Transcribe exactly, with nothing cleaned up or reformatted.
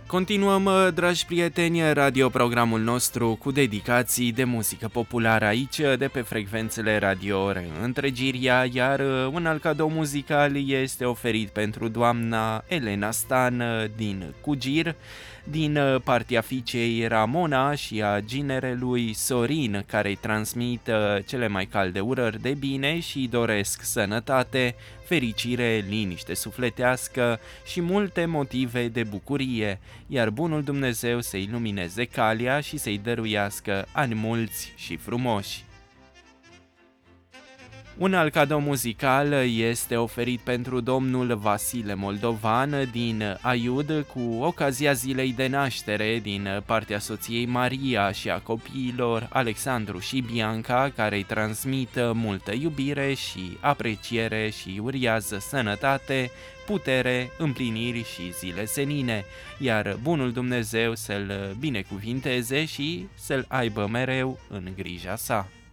Continuăm, dragi prieteni, radioprogramul nostru cu dedicații de muzică populară aici, de pe frecvențele Radio Reîntregirea, iar un alt cadou muzical este oferit pentru doamna Elena Stan din Cugir, din partea fiicei Ramona și a ginerelui Sorin, care îi transmit cele mai calde urări de bine și îi doresc sănătate, fericire, liniște sufletească și multe motive de bucurie, iar bunul Dumnezeu să-i lumineze calea și să-i dăruiască ani mulți și frumoși. Un alt cadou muzical este oferit pentru domnul Vasile Moldovan din Aiud cu ocazia zilei de naștere din partea soției Maria și a copiilor Alexandru și Bianca, care îi transmit multă iubire și apreciere și uriază sănătate, putere, împliniri și zile senine, iar bunul Dumnezeu să-l binecuvinteze și să-l aibă mereu în grija sa.